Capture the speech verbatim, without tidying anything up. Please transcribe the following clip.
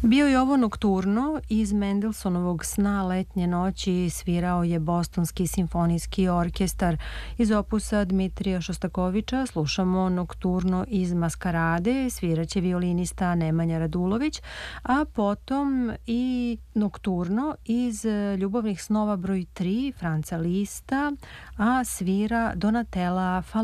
Bio je ovo nokturno iz Mendelsonovog Sna letnje noći, svirao je Bostonski simfonijski orkestar. Iz opusa Dmitrija Šostakovića slušamo nokturno iz Maskarade, sviraće violinista Nemanja Radulović, a potom i nokturno iz Ljubavnih snova broj tri Franca Lista, a svira Donatella Faludi.